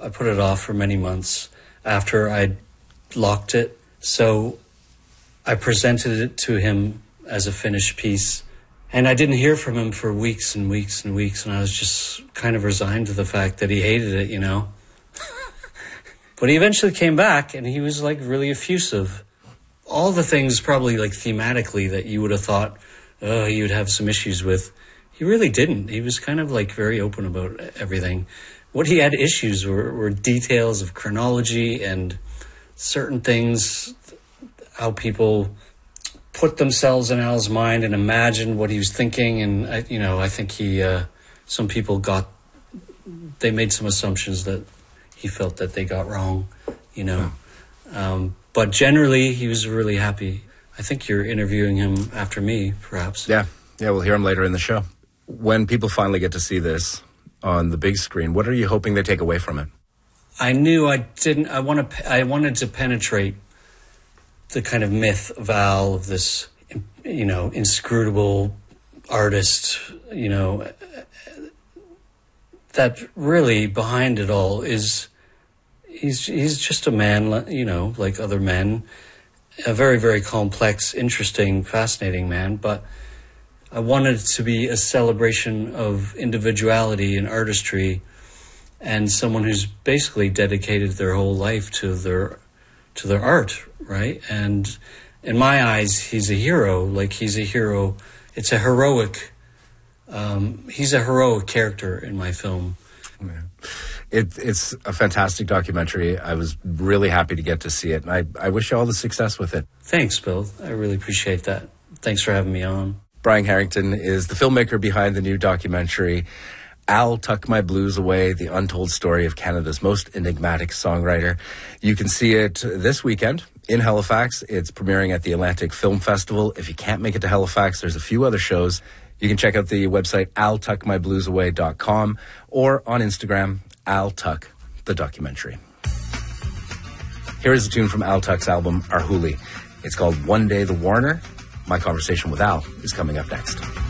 I put it off for many months after I'd locked it. So I presented it to him as a finished piece. And I didn't hear from him for weeks and weeks and weeks. And I was just kind of resigned to the fact that he hated it, you know. But he eventually came back and he was like really effusive. All the things probably like thematically that you would have thought he would have some issues with, he really didn't. He was kind of like very open about everything. What he had issues were details of chronology and certain things, how people put themselves in Al's mind and imagine what he was thinking. And, I think some people they made some assumptions that he felt that they got wrong, you know. But generally, he was really happy. I think you're interviewing him after me, perhaps. Yeah, we'll hear him later in the show. When people finally get to see this on the big screen, what are you hoping they take away from it? I knew I wanted to penetrate the kind of myth of Al, of this, inscrutable artist, that really behind it all is he's just a man, like other men, a very, very complex, interesting, fascinating man. But I wanted it to be a celebration of individuality and artistry, and someone who's basically dedicated their whole life to their art, right? And in my eyes, he's a hero. Like, he's a hero. It's a heroic. He's a heroic character in my film. Yeah. It's a fantastic documentary. I was really happy to get to see it, and I wish you all the success with it. Thanks, Bill. I really appreciate that. Thanks for having me on. Brian Harrington is the filmmaker behind the new documentary, I'll Tuck My Blues Away, the untold story of Canada's most enigmatic songwriter. You can see it this weekend in Halifax. It's premiering at the Atlantic Film Festival. If you can't make it to Halifax, there's a few other shows. You can check out the website I'llTuckMyBluesAway.com or on Instagram, Al Tuck, the documentary. Here is a tune from Al Tuck's album, Arhoolie. It's called One Day the Warner. My conversation with Al is coming up next.